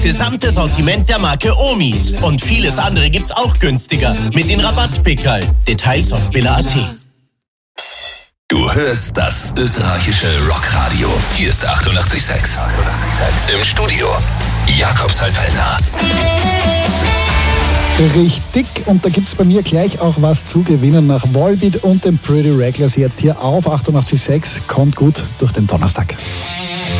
Gesamtes Sortiment der Marke Omis. Und vieles andere gibt's auch günstiger. Mit den Rabattpickerl. Details auf billa.at. Du hörst das österreichische Rockradio. Hier ist 88,6. Im Studio Jakob Seifellner. Richtig, und da gibt's bei mir gleich auch was zu gewinnen nach Volbeat und dem Pretty Reckless jetzt hier auf 88,6. Kommt gut durch den Donnerstag.